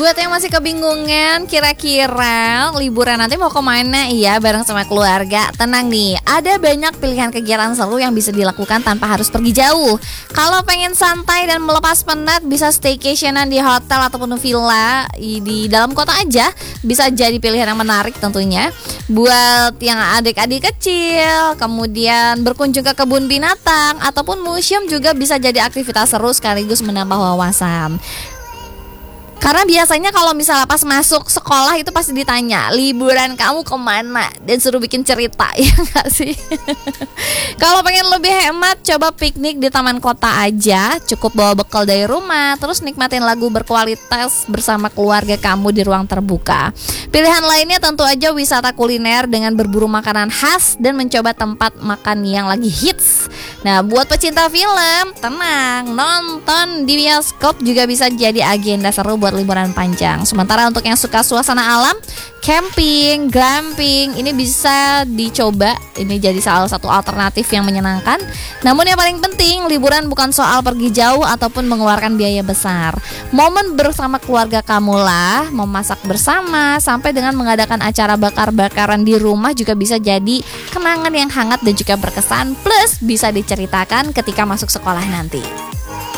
Buat yang masih kebingungan kira-kira liburan nanti mau kemana ya bareng sama keluarga, tenang nih, ada banyak pilihan kegiatan seru yang bisa dilakukan tanpa harus pergi jauh. Kalau pengen santai dan melepas penat, bisa staycationan di hotel ataupun villa di dalam kota aja, bisa jadi pilihan yang menarik tentunya. Buat yang adik-adik kecil, kemudian berkunjung ke kebun binatang ataupun museum juga bisa jadi aktivitas seru sekaligus menambah wawasan. Karena biasanya kalau misalnya pas masuk sekolah itu pasti ditanya, liburan kamu kemana? Dan suruh bikin cerita, ya nggak sih? Kalau pengen lebih hemat, coba piknik di taman kota aja. Cukup bawa bekal dari rumah, terus nikmatin lagu berkualitas bersama keluarga kamu di ruang terbuka. Pilihan lainnya tentu aja wisata kuliner dengan berburu makanan khas dan mencoba tempat makan yang lagi hits. Nah, buat pecinta film, tenang, nonton di bioskop juga bisa jadi agenda seru buat liburan panjang. Sementara untuk yang suka suasana alam, camping, glamping, ini bisa dicoba. Ini jadi salah satu alternatif yang menyenangkan. Namun yang paling penting, liburan bukan soal pergi jauh ataupun mengeluarkan biaya besar. Momen bersama keluarga kamulah, memasak bersama, sampai dengan mengadakan acara bakar-bakaran di rumah juga bisa jadi kenangan yang hangat dan juga berkesan. Plus bisa diceritakan ketika masuk sekolah nanti.